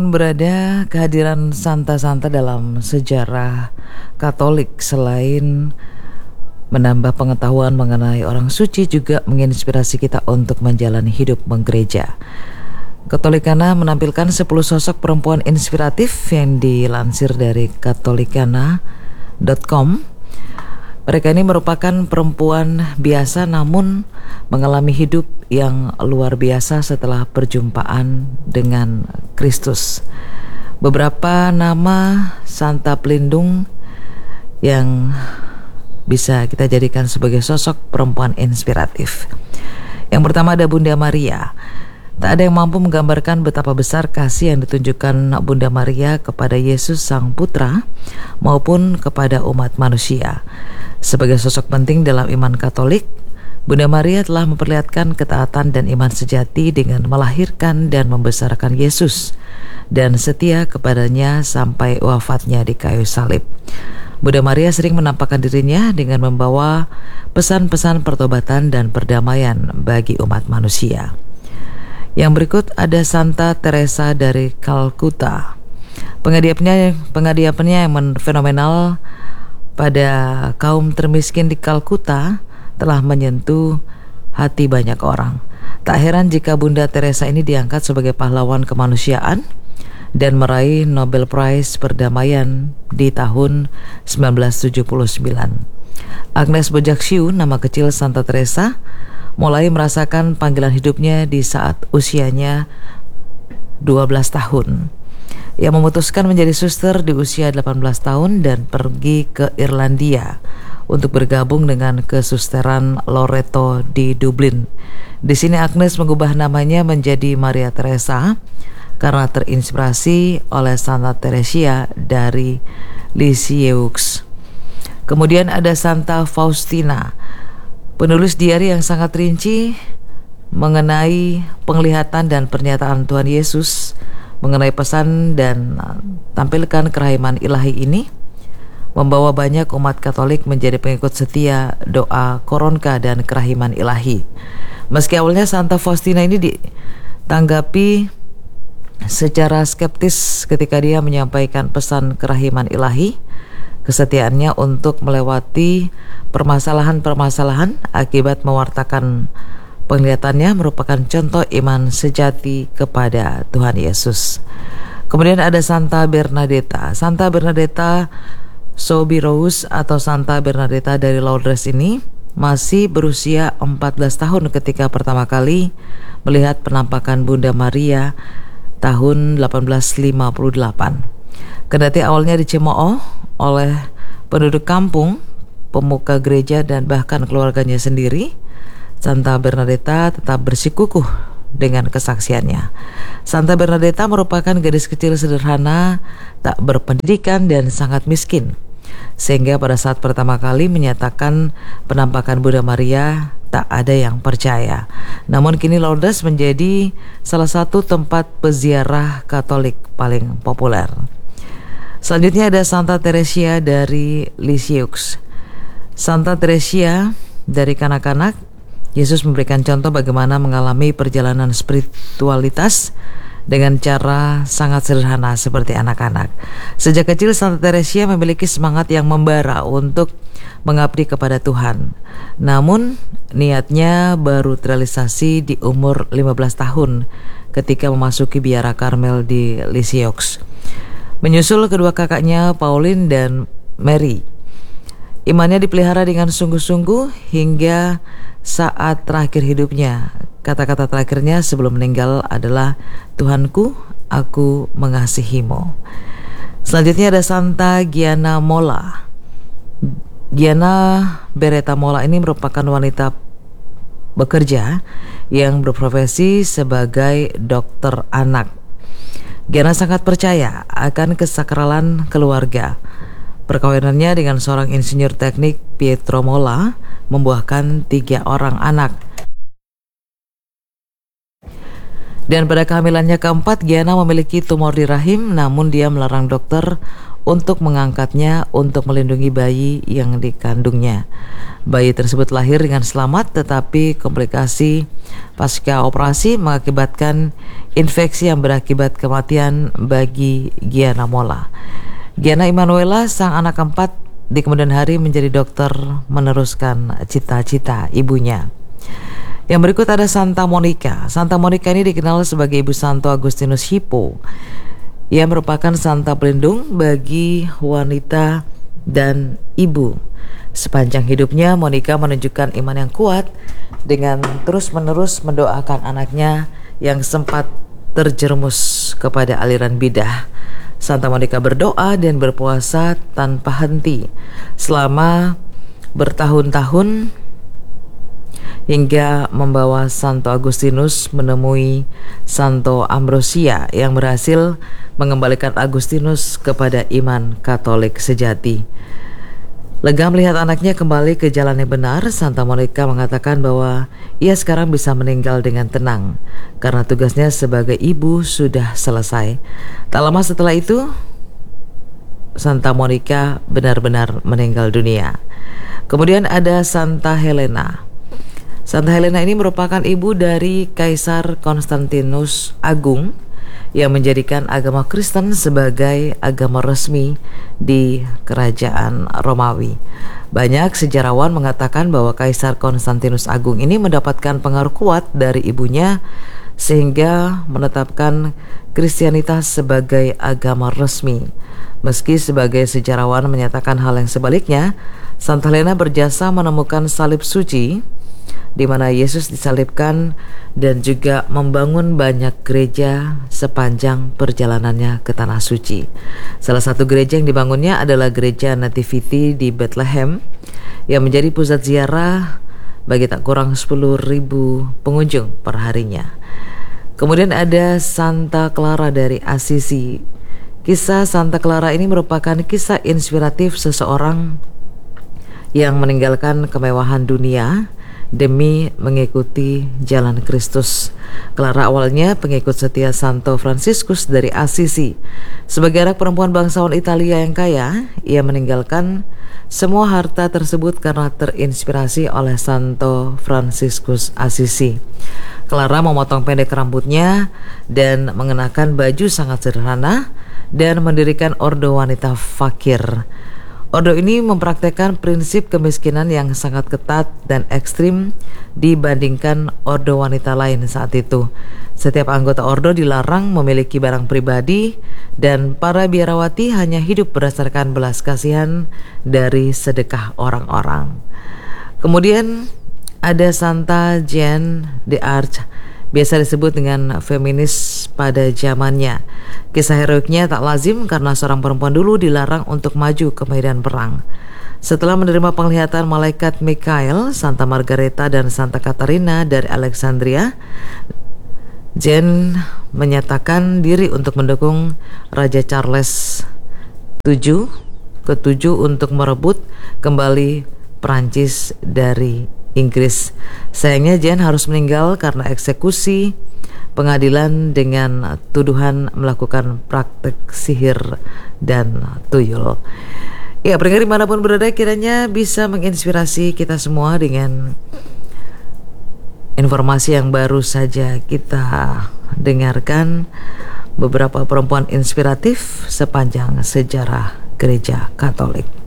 Berada kehadiran santa-santa dalam sejarah Katolik selain menambah pengetahuan mengenai orang suci juga menginspirasi kita untuk menjalani hidup menggereja. Katolikana menampilkan 10 sosok perempuan inspiratif yang dilansir dari katolikana.com. Mereka ini merupakan perempuan biasa namun mengalami hidup yang luar biasa setelah perjumpaan dengan Kristus. Beberapa nama santa pelindung yang bisa kita jadikan sebagai sosok perempuan inspiratif. Yang pertama ada Bunda Maria. Tak ada yang mampu menggambarkan betapa besar kasih yang ditunjukkan Bunda Maria kepada Yesus Sang Putra maupun kepada umat manusia. Sebagai sosok penting dalam iman Katolik, Bunda Maria telah memperlihatkan ketaatan dan iman sejati dengan melahirkan dan membesarkan Yesus dan setia kepadanya sampai wafatnya di kayu salib. Bunda Maria sering menampakkan dirinya dengan membawa pesan-pesan pertobatan dan perdamaian bagi umat manusia. Yang berikut ada Santa Teresa dari Kalkuta. Pengabdiannya yang fenomenal pada kaum termiskin di Kalkuta telah menyentuh hati banyak orang. Tak heran jika Bunda Teresa ini diangkat sebagai pahlawan kemanusiaan dan meraih Nobel Prize Perdamaian di tahun 1979. Agnes Bojaxiu, nama kecil Santa Teresa, mulai merasakan panggilan hidupnya di saat usianya 12 tahun. Ia memutuskan menjadi suster di usia 18 tahun dan pergi ke Irlandia untuk bergabung dengan kesusteran Loreto di Dublin. Di sini Agnes mengubah namanya menjadi Maria Teresa karena terinspirasi oleh Santa Teresia dari Lisieux. Kemudian ada Santa Faustina, penulis diari yang sangat rinci mengenai penglihatan dan pernyataan Tuhan Yesus mengenai pesan dan tampilkan kerahiman ilahi ini membawa banyak umat Katolik menjadi pengikut setia doa koronka dan kerahiman ilahi. Meski awalnya Santa Faustina ini ditanggapi secara skeptis ketika dia menyampaikan pesan kerahiman ilahi, kesetiaannya untuk melewati permasalahan-permasalahan akibat mewartakan penglihatannya merupakan contoh iman sejati kepada Tuhan Yesus. Kemudian ada Santa Bernadetta. Santa Bernadetta Soubirous atau Santa Bernadetta dari Lourdes ini masih berusia 14 tahun ketika pertama kali melihat penampakan Bunda Maria tahun 1858. Kendati awalnya dicemooh oleh penduduk kampung, pemuka gereja dan bahkan keluarganya sendiri, Santa Bernadetta tetap bersikukuh dengan kesaksiannya. Santa Bernadetta merupakan gadis kecil sederhana, tak berpendidikan dan sangat miskin, sehingga pada saat pertama kali menyatakan penampakan Bunda Maria, tak ada yang percaya. Namun kini Lourdes menjadi salah satu tempat peziarah Katolik paling populer. Selanjutnya ada Santa Teresia dari Lisieux. Santa Teresia dari kanak-kanak, Yesus memberikan contoh bagaimana mengalami perjalanan spiritualitas dengan cara sangat sederhana seperti anak-anak. Sejak kecil Santa Teresia memiliki semangat yang membara untuk mengabdi kepada Tuhan. Namun niatnya baru terrealisasi di umur 15 tahun ketika memasuki biara Karmel di Lisieux. Menyusul kedua kakaknya Pauline dan Mary, imannya dipelihara dengan sungguh-sungguh hingga saat terakhir hidupnya. Kata-kata terakhirnya sebelum meninggal adalah, "Tuhanku, aku mengasihimu." Selanjutnya ada Santa Gianna Molla. Gianna Beretta Molla ini merupakan wanita bekerja yang berprofesi sebagai dokter anak. Gianna sangat percaya akan kesakralan keluarga. Perkawinannya dengan seorang insinyur teknik Pietro Molla membuahkan 3 orang anak. Dan pada kehamilannya keempat, Gianna memiliki tumor di rahim, namun dia melarang dokter untuk mengangkatnya untuk melindungi bayi yang dikandungnya. Bayi tersebut lahir dengan selamat, tetapi komplikasi pasca operasi mengakibatkan infeksi yang berakibat kematian bagi Gianna Molla. Gianna Emanuela, sang anak keempat, di kemudian hari menjadi dokter meneruskan cita-cita ibunya. Yang berikut ada Santa Monica. Santa Monica ini dikenal sebagai Ibu Santo Agustinus Hippo. Ia merupakan santa pelindung bagi wanita dan ibu. Sepanjang hidupnya, Monica menunjukkan iman yang kuat dengan terus-menerus mendoakan anaknya yang sempat terjerumus kepada aliran bidah. Santa Monica berdoa dan berpuasa tanpa henti selama bertahun-tahun hingga membawa Santo Agustinus menemui Santo Ambrosia yang berhasil mengembalikan Agustinus kepada iman Katolik sejati. Lega melihat anaknya kembali ke jalan yang benar, Santa Monica mengatakan bahwa ia sekarang bisa meninggal dengan tenang karena tugasnya sebagai ibu sudah selesai. Tak lama setelah itu, Santa Monica benar-benar meninggal dunia. Kemudian ada Santa Helena. Santa Helena ini merupakan ibu dari Kaisar Konstantinus Agung yang menjadikan agama Kristen sebagai agama resmi di kerajaan Romawi. Banyak sejarawan mengatakan bahwa Kaisar Konstantinus Agung ini mendapatkan pengaruh kuat dari ibunya sehingga menetapkan Kristianitas sebagai agama resmi. Meski sebagai sejarawan menyatakan hal yang sebaliknya, Santa Helena berjasa menemukan salib suci di mana Yesus disalibkan dan juga membangun banyak gereja sepanjang perjalanannya ke Tanah Suci. Salah satu gereja yang dibangunnya adalah Gereja Nativity di Bethlehem yang menjadi pusat ziarah bagi tak kurang 10.000 pengunjung per harinya. Kemudian ada Santa Clara dari Assisi. Kisah Santa Clara ini merupakan kisah inspiratif seseorang yang meninggalkan kemewahan dunia demi mengikuti jalan Kristus. Clara awalnya pengikut setia Santo Fransiskus dari Assisi. Sebagai anak perempuan bangsawan Italia yang kaya, ia meninggalkan semua harta tersebut karena terinspirasi oleh Santo Fransiskus Assisi. Clara memotong pendek rambutnya dan mengenakan baju sangat sederhana dan mendirikan ordo wanita fakir. Ordo ini mempraktekkan prinsip kemiskinan yang sangat ketat dan ekstrim dibandingkan ordo wanita lain saat itu. Setiap anggota ordo dilarang memiliki barang pribadi dan para biarawati hanya hidup berdasarkan belas kasihan dari sedekah orang-orang. Kemudian ada Santa Jeanne d'Arc, biasa disebut dengan feminis pada zamannya. Kisah heroiknya tak lazim karena seorang perempuan dulu dilarang untuk maju ke medan perang. Setelah menerima penglihatan malaikat Mikael, Santa Margareta dan Santa Katarina dari Alexandria, Jeanne menyatakan diri untuk mendukung Raja Charles ke-7 untuk merebut kembali Prancis dari Inggris. Sayangnya Jeanne harus meninggal karena eksekusi pengadilan dengan tuduhan melakukan praktek sihir dan tuyul. Ya, pendengar dimanapun berada, kiranya bisa menginspirasi kita semua dengan informasi yang baru saja kita dengarkan, beberapa perempuan inspiratif sepanjang sejarah Gereja Katolik.